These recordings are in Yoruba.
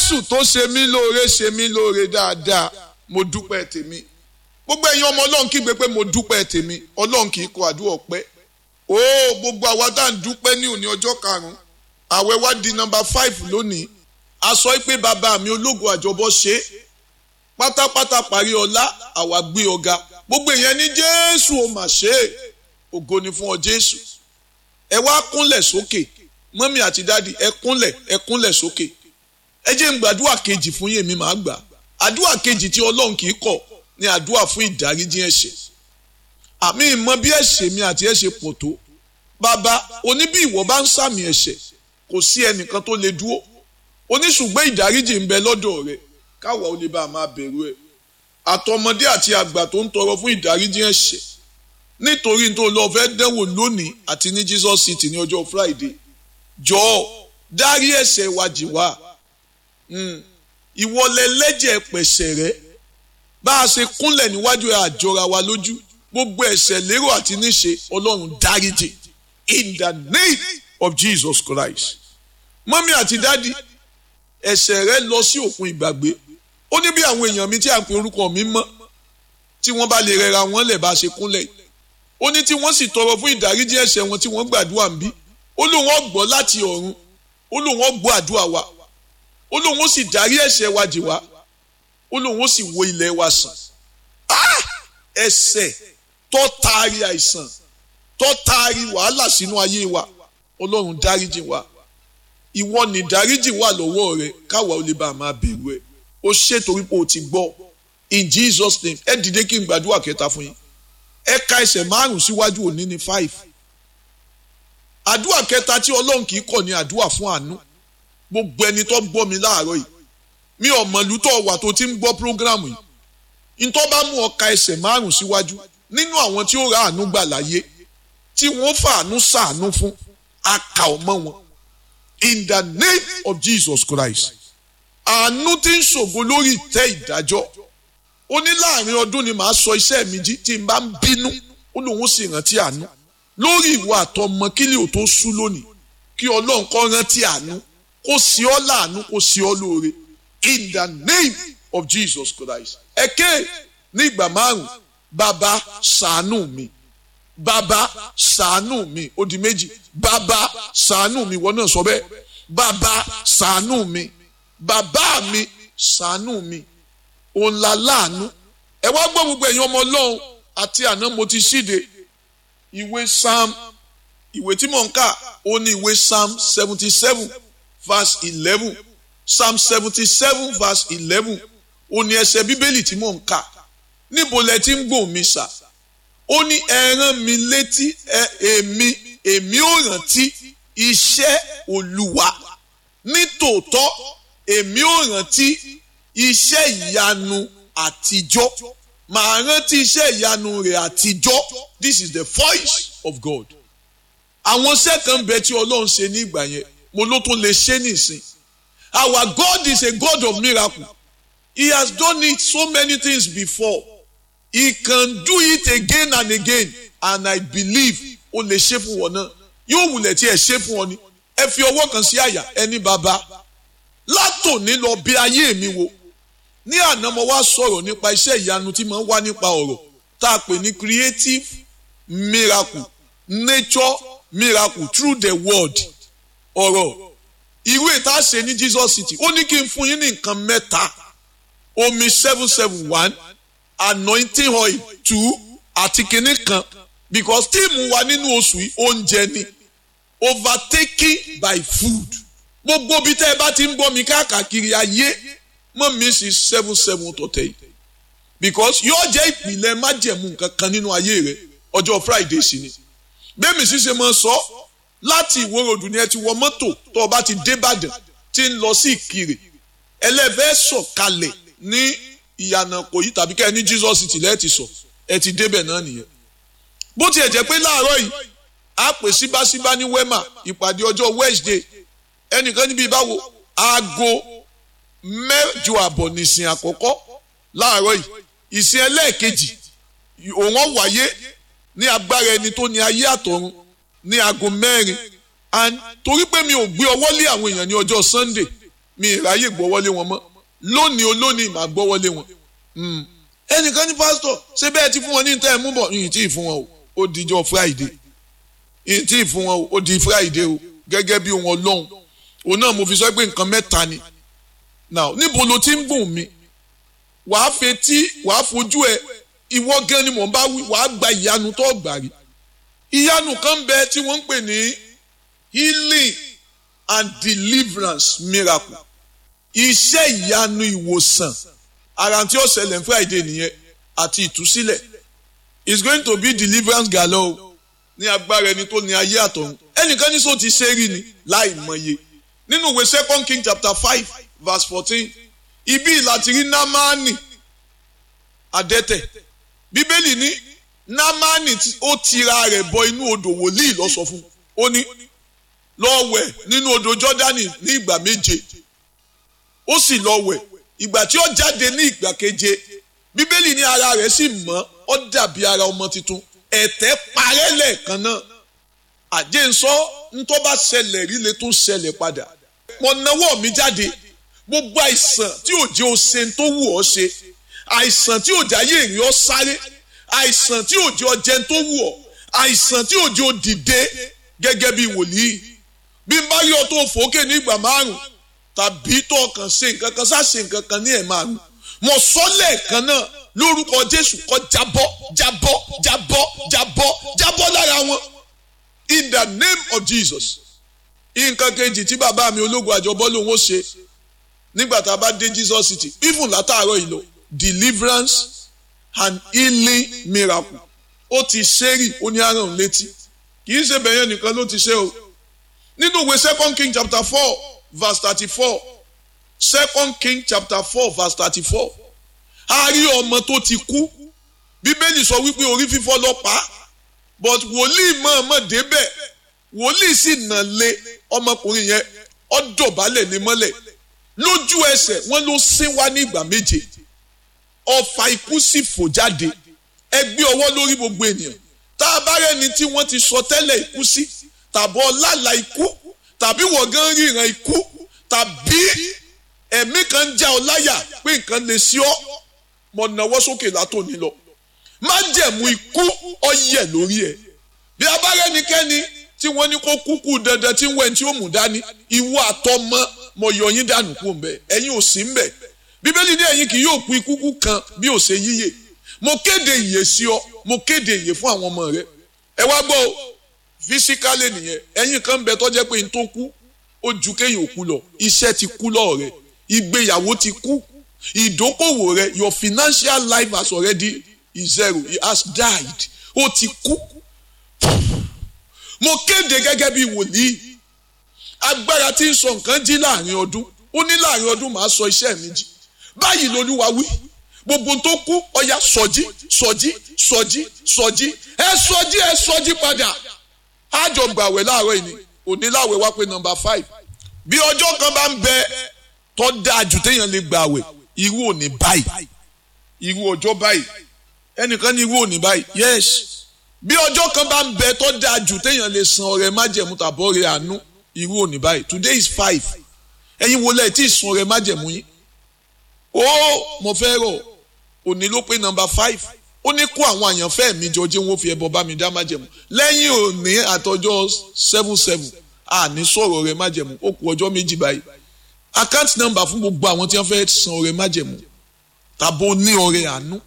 Jésù tó ṣe mí lóore dáadáa, mo dúpẹ́ tèmi. Gbogbo ẹ̀yin ọmọ Ọlọ́run kígbe pé mo dúpẹ́ tèmi. Ọlọ́run kì í kọ àdúrà ọpẹ́. Gbogbo àwa tá à ń dúpẹ́ ní òní ọjọ́ karùn-ún. Àwẹ̀ wá di number 5 lónìí. A sọ pé bàbá mi ológo àjọbọ ṣe pátápátá parí ọlá àwa gbé ọ̀gá. Gbogbo èèyàn ní Jésù ó mà ṣe é. Ògo ni fún ọ Jésù. Ẹ wá kúnlẹ̀ sókè. Mọ́mì àti dádì ẹ kúnlẹ̀ sókè. Ẹ jẹ́ n gbàdúrà kejì fún yín, èmi máa gbà. Àdúrà kejì tí Ọlọ́run kì í kọ̀ ni àdúrà fún ìdáríjì ẹ̀ṣẹ̀. Àmì ìmọ̀ bí ẹ̀ṣẹ̀ mi àti ẹ̀ṣẹ̀ pọ̀ tó. Bàbá, oní bí ìwọ bá ń sàmì ẹ̀ṣẹ̀, kò sí ẹnìkan tó lè dúró. Oníṣùgbọ́n ìdáríjì ń bẹ lọ́dọ̀ rẹ̀, káwa ò lè bá a máa bẹ̀rù ẹ̀. Àtọmọdé àti àgbà tó ń tọrọ fún ìdáríjì ẹ̀ṣẹ̀. Nítorí tó lọ fẹ́ dánwò lónìí àti ní Jesus City ní ọjọ́ Friday. Jọ̀ọ́ dárí ẹ̀ṣẹ̀ wa jì wá. Ìwọlẹ̀ lẹ́jẹ̀ pẹ̀ṣẹ̀ rẹ̀. Bá a ṣe kúnlẹ̀ níwájú ẹ̀ àjọra wa lójú. Gbogbo ẹ̀ṣẹ̀ lérò àti níṣe Ọlọ́run dáríjì. In the name of Jesus Christ. Mọ́mí àti dádì, ẹ̀ṣẹ̀ rẹ lọ sí òkun ìgbàgbé. Ó ní bí àwọn èèyàn mi tí à ń pe orúkọ mi mọ́, tí wọ́n bá lè rẹra wọn lẹ̀ bá a ṣe kúnlẹ̀. Ó ní tí wọ́n sì tọrọ fún ìdáríjì ẹ̀ṣẹ̀ wọn tí wọ́n gbàdúrà ń bí. Ó lóun ó gbọ́ láti ọ̀run. Ó lóun ó gbọ́ àdúrà wa. Ó lóun ó sì dárí ẹ̀ṣẹ̀ wa jì wá. Ó lóun ó sì wo ilẹ̀ wa sàn. Ẹ̀ṣẹ̀ tó taari àìsàn, tó taari wàhálà sínú ayé wa, Ọlọ́run dáríjì wa. Ìwọ ni dáríjì wà lọ́wọ́ rẹ, káwa ò lè bá a máa bẹ̀rù ẹ̀. Ó ṣe torí pé o ti gbọ́. In Jesus name, ẹ dìde kí n gbàdúrà kẹta fún yín. Ẹ ka ẹsẹ̀ 5 síwájú, òní ní 5. Àdúrà kẹta tí Ọlọ́run kì í kọ̀ ni àdúrà fún àánú. Gbogbo ẹni tó gbọ́ mi láàárọ̀ yìí, mi ò mọ̀ lútọ̀ wà tó ti ń gbọ́ prógrámù yìí. Ntọ́ bá mú ọ ka ẹsẹ̀ 5 síwájú nínú àwọn tí ó ra àánú gbà láyé, tí wọ́n fàánú ṣàánú fún, a kà ọ́ mọ́ wọn. In the name of Jesus Christ. Àánú tí ń ṣògo lórí ìtẹ́ ìdájọ́. Ó ní láàrin ọdún ni màá sọ iṣẹ́ mi jí tí n bá ń bínú. Ó lóun sì rántí àánú. Lórí ìwọ àtọmọ kílì ò tó sú lónìí. Kí Ọlọ́run kó rántí àánú. Kó sí ọ láàánú, kó sí ọ lóore. In the name of Jesus Christ. Ẹ̀kẹ́ ní ìgbà 5. Bàbá ṣàánú mi. Bàbá ṣàánú mi. Ó di méjì. Bàbá ṣàánú mi. Wọ́n náà sọ bẹ́ẹ̀. Bàbá ṣàánú mi. Bàbá mi ṣàánú mi. Òun la láàánú. Ẹ wá gbọ́ gbogbo ẹ̀yin ọmọ Ọlọ́run, àti àná mo ti ṣíde ìwé Psalm, ìwé tí mò ń kà ó ní ìwé Psalm 77 verse 11. Psalm 77 verse 11 ó ní ẹsẹ̀ Bíbélì tí mò ń kà. Níbo lẹ ti ń gbọ́ mi sà? Ó ní ẹ rán mi létí, èmi ó rántí iṣẹ́ Olúwa. Nítòótọ́ èmi ó rántí iṣẹ́ ìyanu àtijọ́. Màá rántí iṣẹ́ ìyanu rẹ̀ àtijọ́. This is the voice of God. Àwọn iṣẹ́ kan bẹ tí Ọlọ́run ṣe ní ìgbà yẹn, mo ló tún lè ṣe nísìn. Our God is a God of miracle. He has done it so many things before. He can do it again and again, and I believe ó lè ṣe fún wọn náà. Yóò wulẹ̀ tí ẹ ṣe fún wọn ni. Ẹ fi ọwọ́ kan sí àyà, ẹni bàbá. Látòní lọ bí ayé mi wò. Ní àná mo wá sọ̀rọ̀ nípa iṣẹ́ ìyanu tí máa ń wá nípa ọ̀rọ̀ tá a pè ní creative miracle, nature miracle through the word. Ọ̀rọ̀ ìwé tá a ṣe ní Jesus City, ó ní kí n fún yín ní nǹkan mẹ́ta. Omi 771, anointing oil 2, àti kinní kan, because tíìmù wa nínú oṣù yìí oúnjẹ ni, overtaken by food. Gbogbo bí tẹ́ ẹ bá ti ń gbọ́ mi káàkiri ayé, mọ́ mi sí 77 tọ̀tẹ̀ yìí, because yóò jẹ́ ìpìlẹ̀ májẹ̀mú nǹkan kan nínú ayé rẹ̀. Ọjọ́ Friday sì ni. Bẹ́ẹ̀mi ṣíṣe máa sọ láti Ìwó Road ni ẹ ti wọ mọ́tò tó o bá ti dé Ìbàdàn tí ń lọ sí Ìkirè. Ẹlẹ́fẹ́ sọ̀kalẹ̀ ní ìyànà kò yí tàbí kẹ́ ẹ ní Jesus City lẹ́ẹ̀tì sọ, ẹ ti débẹ̀ náà nìyẹn. Bó tiẹ̀ jẹ́ pé láàárọ̀ yìí a pè síbáṣíbá ní Wema, ìpàdé ọjọ́ Wednesday. Ẹnìkan níbi ìbáwo aago 8:30 nìsín àkọ́kọ́ láàárọ̀ yìí. Ìsìn ẹlẹ́ẹ̀kejì òun wáyé ní agbára ẹni tó ní ayé àtọ̀run ní aago 4. And torí pé mi ò gbé ọwọ́ lé àwọn èèyàn ní ọjọ́ Sunday, mi ìráyè gbọ́wọ́lé wọn mọ́ lónìí olónìí màá gbọ́wọ́lé wọn. Ẹnìkan ní pásítọ̀ ṣé bẹ́ẹ̀ ti fún wọn ní ìtẹ́ ẹ̀mú bọ̀ yìí tí ì fún wọn o ó dijọ́ Friday yìí tí ì fún wọn o ó di Friday o gẹ́gẹ́ bí ohun Ọlọ́run òun náà mo fi sọ pé nǹkan mẹ́ta ni. Now níbo lo ti ń gùn mi wàá fetí wàá fojú ẹ ìwọ gan ni mò ń bá wí wàá gba ìyanu tó gbà rí. Ìyanu kan bẹ tí wọ́n ń pè ní healing and deliverance miracle. Iṣẹ́ ìyanu ìwòsàn ara tí ó ṣẹlẹ̀ ní Friday nìyẹn àti ìtúsílẹ̀. It's going to be deliverance galore ní agbára ẹni tó ní ayé àtọ̀run. Ẹnìkan ní sọ ti ṣe rí ni láì mọye. Nínú ìwé 2 Kings chapter 5 verse 14 ibi láti rí Námánì adẹ́tẹ̀. Bíbélì ní Námánì ó tira rẹ̀ bọ inú odò wòlíì ló sọ fún. Ó ní lọ wẹ̀ nínú odò Jọ́dánì ní ìgbà 7. Ó sì lọ wẹ̀ ìgbà tí ó jáde ní ìgbà 7 Bíbélì ní ara rẹ̀ sì mọ́ ó dàbí ara ọmọ tuntun ẹ̀tẹ̀ parẹ́ lẹ́ẹ̀kan náà. Àjẹ́nsọ́ ntọ́ bá ṣẹlẹ̀ rí lè tún ṣẹlẹ̀ padà. Mo nawọ́ mi jáde gbogbo àìsàn tí ò jẹ́ o ṣe tó wù ọ́ ṣe àìsàn tí ò jẹ́ ayé èèyàn ọ́ sáré àìsàn tí ò jẹ́ ọ jẹun tó wù ọ́ àìsàn tí ò jẹ́ o dìde gẹ́gẹ́ bí wòlíì. Bí n bá rí ọ tó fòókè ní ìgbà 5 tàbí tó kàn ṣe nǹkan kan ṣá ṣe nǹkan kan ní 5 mo sọ lẹ́ẹ̀kan náà lórúkọ Jésù kó jábọ́ lára wọn in the name of Jesus. Nǹkan kejì tí bàbá mi ológun àjọbọ́ lòun ó ṣe nígbà tá a bá dé Jesus City even látàárọ̀ yìí lọ deliverance and healing miracle ó ti ṣe rí ó ní àrùn létí kì í ṣe bẹ̀yẹn nìkan ló ti ṣe o. Nínú ìwé 2 Kings chapter 4 verse 34 2 Kings chapter 4 verse 34 a rí ọmọ tó ti kú. Bíbélì sọ wípé orí fífọ́ ló pa but wòlíì mọ̀ọ́mọ̀ débẹ̀ wòlíì sì nà lé ọmọkùnrin yẹn ó dọ̀bálẹ̀ ní mọ́lẹ̀ lójú ẹsẹ̀ wọ́n ló sín wá ní ìgbà 7 ọfà ikú sì fò jáde. Ẹ gbé ọwọ́ lórí gbogbo ènìyàn tá a bá rẹ́ni tí wọ́n ti sọ tẹ́lẹ̀ ikú sí tàbí ọlálà ikú tàbí wọ̀gán ríran ikú tàbí ẹ̀mí kan já ọ láyà pé nǹkan lè sí ọ mọ̀ náwó sókè látòní lọ májẹ̀mú ikú ọyẹ lórí ẹ̀. Bí a bá rẹ́nikẹ́ni tí wọ́n ní kó kúkú dandan tí ń wẹ̀ tí ó mú dání ìwọ àtọmọ mọ̀ yọ yín dànù kú mbẹ ẹ̀yin ò sí mbẹ. Bíbélì ní ẹ̀yin kì yóò kú ikú kan bí ó ṣe yíyè. Mo kéde ìyè sí ọ mo kéde ìyè fún àwọn ọmọ rẹ. Ẹ wá gbọ́ o fisikálẹ̀ nìyẹn ẹ̀yin kan bẹ tó jẹ́ pé n tó kú ó ju kéèyàn kú lọ. Iṣẹ́ ti kú lọ́ọ̀ rẹ ìgbéyàwó ti kú ìdókòwò rẹ your financial life has already is zero it has died ó ti kú. Mo kéde gẹ́gẹ́ bí wòlíì agbára tí ń sọ nǹkan jí láàrin ọdún ó ní láàrin ọdún màá sọ iṣẹ́ mi jí báyìí lolúwa wí gbogbo tó kú ọya sọjí ẹ sọjí padà. Àjọ gbàwẹ̀ láàárọ̀ yìí ni òní láwẹ̀ wá pé number 5 bí ọjọ́ kan bá ń bẹ tó dáa jù téèyàn lè gbàwẹ̀ irú òní báyìí irú ọjọ́ báyìí ẹnìkan ní irú òní báyìí yes bí ọjọ́ kan bá ń bẹ tó dáa jù téèyàn lè san ọrẹ májẹ̀mú tàbí ọrẹ àánú irú òní báyìí today is 5 ẹ̀yin wo lẹ tí ì san ọrẹ májẹ̀mú yín ó mo fẹ́ rọ̀ òní ló pé number 5 ó ní kó àwọn àyànfẹ́ mi jọ jẹ́ wọ́n fi ẹbọ bá mi dá májẹ̀mú lẹ́yìn òní àtọjọ́ 7 àní sọ̀rọ̀ ọrẹ májẹ̀mú ó kù ọjọ́ 2 báyìí account number fún gbogbo àwọn tí wọ́n fẹ́ san ọrẹ májẹ̀mú tàbí ní ọrẹ àánú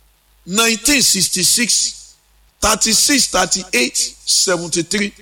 1966 36 38 73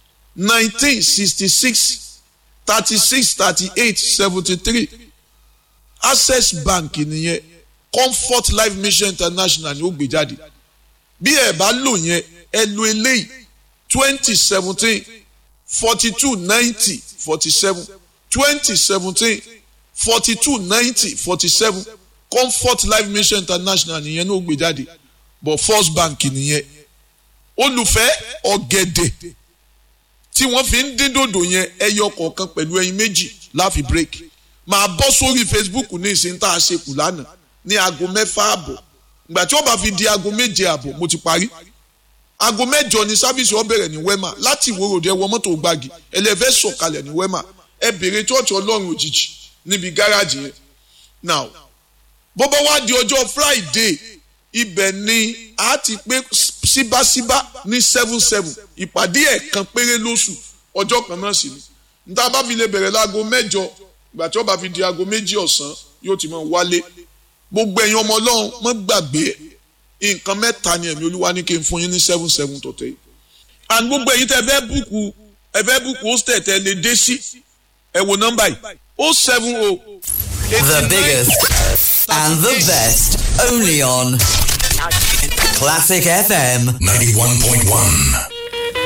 1966 36 38 73 Access Bank nìyẹn Comfort Life Mission International ni ó gbé jáde bí ẹ bá lò yẹn ẹ lo eléyìí 2017 42 90 47 2017 42 90 47 Comfort Life Mission International nìyẹn ní ó gbé jáde but First Bank nìyẹn olùfẹ́ ọ̀gẹ̀dẹ̀ tí wọ́n fi ń dín dòdò yẹn ẹyọ kọ̀ọ̀kan pẹ̀lú ẹyin méjì láfi break máa bọ́ sórí Facebook ní ìsìn tá a ṣe kù lánàá ní aago 6:30 ìgbà tí ó bá fi di aago 7:30 mo ti parí aago 8 ní sáfíìsì ó bẹ̀rẹ̀ ní Wema láti Ìwó Road ẹ wọ mọ́tò gbági ẹlẹ́fẹ́ sọ̀kalẹ̀ ní Wema ẹ bèrè chọ́ọ̀chì Ọlọ́run òjijì níbi gáràjì yẹn. Now bó bá wá di ọjọ́ Friday ibẹ̀ ni a ti pé síbáṣíbá ní 7-7 ìpàdé ẹ̀kan péré lóṣù ọjọ́ kan náà sì ni níta bá fi lè bẹ̀rẹ̀ láago 8 ìgbà tí ó bá fi di aago 2 ọ̀sán yóò ti máa wálé. Gbogbo ẹ̀yin ọmọ Ọlọ́run mọ́ gbàgbé nǹkan 3 ni ẹ̀mí Olúwa ní kí n fún yín ní 7-7 tọ̀tẹ̀ yìí. And gbogbo ẹ̀yin tẹ́ ẹ fẹ́ búùkù hostel tẹ́ lè dé sí ẹ wo nọ́mbà yìí 070. The biggest and the best only on Classic FM 91.1.